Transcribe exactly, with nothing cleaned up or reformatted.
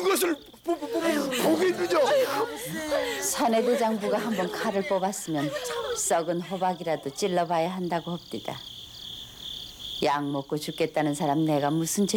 그것을 보, 보, 보, 보겠느냐? 사내대장부가 한번 칼을 뽑았으면 썩은 호박이라도 찔러봐야 한다고 봅디다. 약 먹고 죽겠다는 사람 내가 무슨 죄